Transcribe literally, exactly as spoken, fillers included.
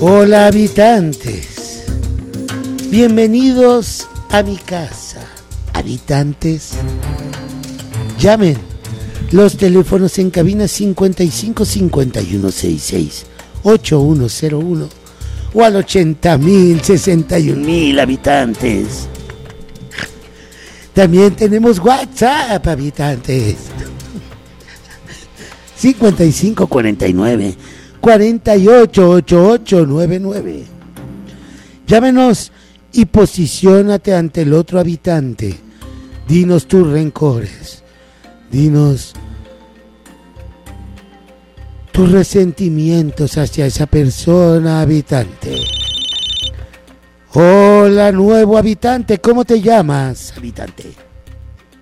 Hola habitantes, bienvenidos a mi casa. Habitantes, llamen. Los teléfonos en cabina cincuenta y cinco cincuenta y uno sesenta y seis ochenta y uno cero uno o al ochenta mil sesenta y un mil habitantes. También tenemos WhatsApp, habitantes. cincuenta y cinco cuarenta y nueve cuarenta y ocho ochenta y ocho noventa y nueve. Llámenos y posiciónate ante el otro habitante. Dinos tus rencores. Dinos tus resentimientos hacia esa persona, habitante. Hola, nuevo habitante. ¿Cómo te llamas, habitante?